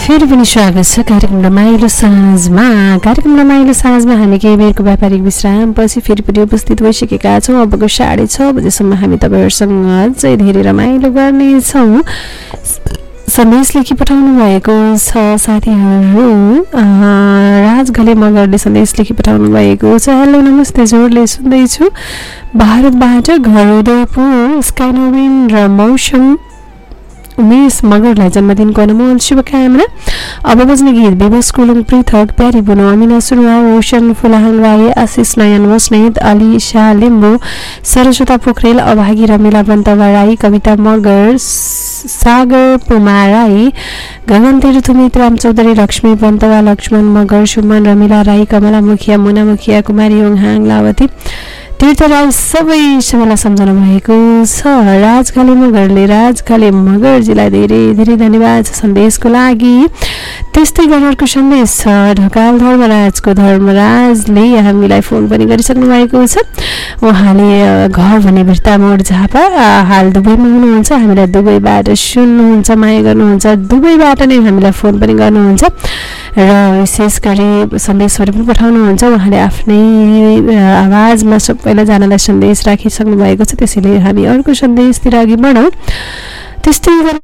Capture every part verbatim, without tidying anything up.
फेरि पनि स्वागत छ कार्यक्रम रमाइलो साँझमा। कार्यक्रम रमाइलो साँझमा हामी केही बेरको व्यापारिक विश्रामपछि फेरि पनि उपस्थित भइसकेका छौँ। अबको साढे छ बजेसम्म हामी तपाईँहरूसँग अझै धेरै रमाइलो गर्नेछौँ। सन्देश लेखी पठाउनु भएको छ साथीहरू। राज घले मगरले सन्देश लेखी पठाउनु भएको छ। हेलो नमस्ते, जोडले सुन्दैछु भारतबाट घर उदयपुर स्काइनोविन र मौसम उमेश मगरलाई जन्मदिनको अनमोल शुभकामना। अब बज्ने गीत विवश कुलुङ पृथक प्यारी बुनो अमिना सुरुवा रोशन फुलाहाङ राई आशिष नयन बस्नेत अली शाह लिम्बू सरस्वता पोखरेल अभागी रमिला बन्तवा राई कविता मगर सागर पुमा राई गगन तिरुथुमित राम चौधरी लक्ष्मी बन्तवा लक्ष्मण मगर सुमन रमिला राई कमला मुखिया मुना मुखिया कुमारी ओङहाङ लावती तीर्थ राई सबै सबैलाई सम्झाउनु भएको छ। राज खाले मगरले राज खाले मगरजीलाई धेरै धेरै धन्यवाद छ सन्देशको लागि। त्यस्तै गरेको सन्देश छ ढकाल धर्मराजको। धर्मराजले हामीलाई फोन पनि गरिसक्नु भएको छ। उहाँले घर भने बिर्ता मोड झापा हाल दुबईमा हुनुहुन्छ। हामीलाई दुबईबाट सुन्नुहुन्छ, माया गर्नुहुन्छ। दुबईबाट नै हामीलाई फोन पनि गर्नुहुन्छ र विशेष गरी सन्देशहरू पनि पठाउनुहुन्छ। उहाँले आफ्नै आवाजमा सबैलाई जनालाई सन्देश राखिसक्नु भएको छ। त्यसैले हामी अर्को सन्देशतिर अघि बढौँ। त्यस्तै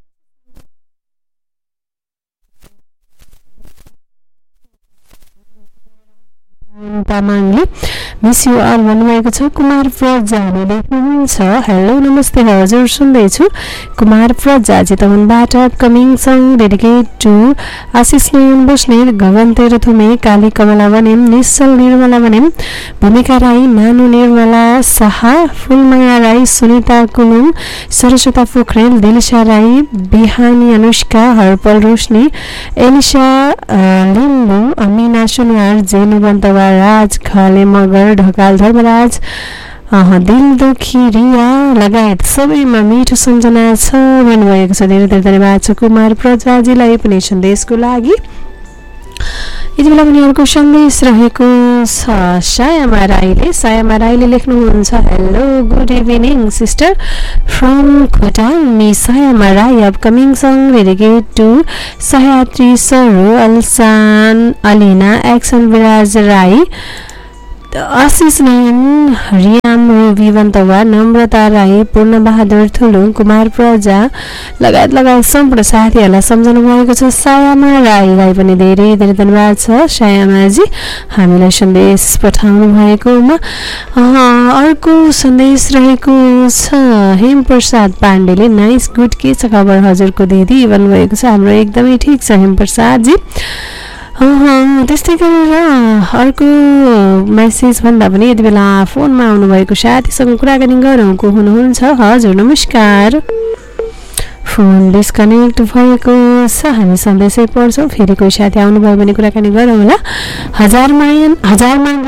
तामाङले मिस यु अल भन्नुभएको छ। कुमार प्रजाले लेख्नुहुन्छ हेलो नमस्ते हजुर सुन्दैछु। Kumar प्रजाजी तमनबाट upcoming song dedicate to आशिष नयन बस्नेत गगन तेह्रथुमे काली कमला बनेम निश्चल निर्मला बनेम भूमिका राई नानु निर्मला शाह फुलमाया राई सुनिता कुलुङ सरस्वता पोखरेल दिलशा राई बिहानी अनुष्का हरपल रोशनी एलिसा लिम्बू अमिना सुनवार जेनु बन्तवा राज खाले मगर ढकाल धर्मराज दिल दुखी रिया लगायत सबैमा मिठो सम्झना छ भन्नुभएको छ। धेरै धेरै धन्यवाद छ कुमार प्रजाजीलाई पनि सन्देशको लागि। यति बेला पनि अर्को सन्देश रहेको छ सायामा राईले। सायामा राईले लेख्नुहुन्छ hello good evening sister from Khotang me सायामा Rai upcoming song dedicate to सह्यात्री सरो अल्सान अलिना एक्सन विराज राई आशिष नयन रियाम रुबी बन्तवा नम्रता राई पूर्ण बहादुर थुलुङ कुमार प्रजा लगायत लगायत सम्पूर्ण साथीहरूलाई सम्झाउनु भएको छ। सायामा राईलाई पनि धेरै धेरै धन्यवाद छ सायामाजी हामीलाई सन्देश पठाउनु भएकोमा। अर्को सन्देश रहेको छ हेम प्रसाद पाण्डेले नाइस गुड के छ खबर हजुरको दिदी भन्नुभएको छ। हाम्रो एकदमै ठिक छ हेम प्रसादजी। त्यस्तै गरेर अर्को मेसेज भन्दा पनि यति बेला फोनमा आउनुभएको साथीसँग कुराकानी गरौँ। को हुनुहुन्छ हजुर नमस्कार। फोन डिस्कनेक्ट भएको छ। हामी सन्देशै पढ्छौँ। फेरि कोही साथी आउनुभयो भने कुराकानी गरौँ होला। हजार मायन हजार मान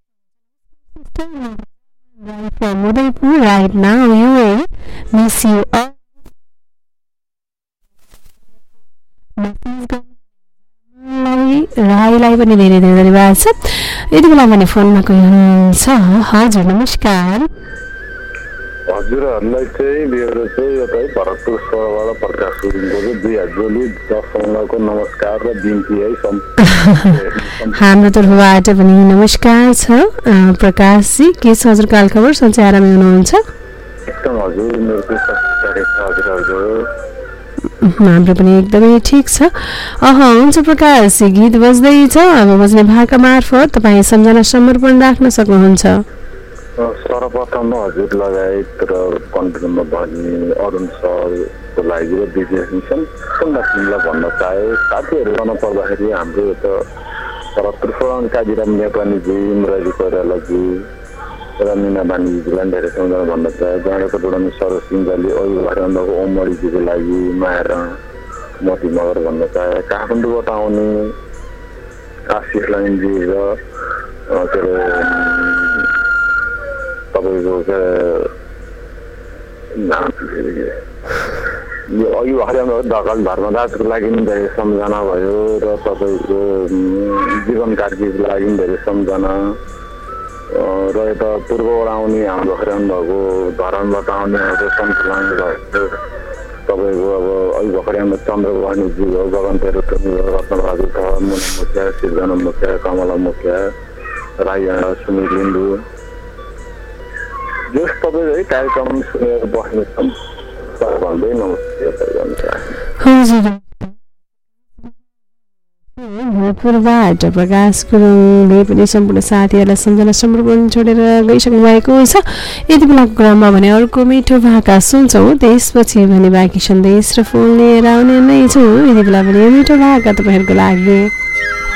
Udaipur right now you miss you राईलाई पनि धेरै धेरै धन्यवाद छ। यति बेला पनि फोनमा कोही हुनुहुन्छ हजुर नमस्कार। हजुरहरूलाई चाहिँ मेरो चाहिँ यतै भरतपुर सहरबाट प्रकाश गुरुङको चाहिँ दुई हजार दसको नमस्कार र बिन्ती है। हाम्रो तर्फबाट पनि नमस्कार छ प्रकाशजी। के छ हजुर काल खबर? सन्चै आरामै हुनुहुन्छ? एकदम हजुर मेरो हजुर हाम्रो पनि एकदमै ठिक छ। अह हुन्छ प्रकाश गीत बज्दैछ। अब बज्ने भाका मार्फत तपाईँ सम्झना समर्पण राख्न सक्नुहुन्छ। सर्वप्रथम हजुर लगायत र कन्ट्रोलमा भन्ने अरुण सरको लागि र विजय मिसन तिमीलाई भन्न चाहे साथीहरू गर्न पर्दाखेरि हाम्रो यता भरतपुर सोराङ काजीराम नेपालीजी मुरारी कोइरालाजी र मिना बानीजीलाई धेरै सम्झना भन्न चाहे। जाँडाको डोडामी सरोज सिंहले अघि भइरहनुभएको ओमडीजीको लागि माएर मती मगर भन्न चाहे। काठमाडौँबाट आउने आशिष लाइनजी र के अरे तपाईँको यो अघि भइरहनु ढकाल धर्मराजको लागि पनि धेरै सम्झना भयो र तपाईँको जीवन कार्कीको लागि पनि धेरै सम्झना र यता पूर्वबाट आउने हाम्रो भइरहनु भएको धरानबाट आउने हाम्रो सन्तलाङ भयो तपाईँको अब अहिले भर्खरै हाम्रो चन्द्रबहादुरजी भयो, गगन तेरोटनी भयो, रत्नबहादुर छ, मुना मुखिया, सिर्जना मुखिया, कमला मुखिया, राई सुनिल लिम्बू, जस तपाईँ है कार्यक्रम सुनेर बस्नेछन् भन्दै नमस्ते गर्न चाहन्छु। भोजपुरबाट प्रकाश गुरुङले पनि सम्पूर्ण साथीहरूलाई सम्झना समर्पण छोडेर गइसक्नु भएको छ। यति बेलाको क्रममा भने अर्को मिठो भाका सुन्छौँ, त्यसपछि भने बाँकी सन्देश र फोन लिएर आउने नै छु। यति बेला पनि मिठो भाका तपाईँहरूको लागि